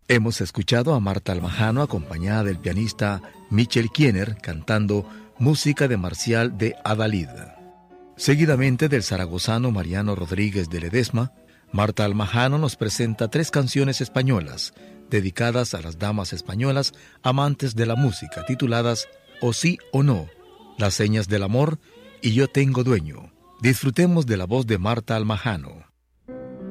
Hemos escuchado a Marta Almajano acompañada del pianista Michel Kiener cantando música de Marcial de Adalid. Seguidamente del zaragozano Mariano Rodríguez de Ledesma, Marta Almajano nos presenta 3 canciones españolas dedicadas a las damas españolas amantes de la música, tituladas O sí o no, Las señas del amor y Yo tengo dueño. Disfrutemos de la voz de Marta Almajano.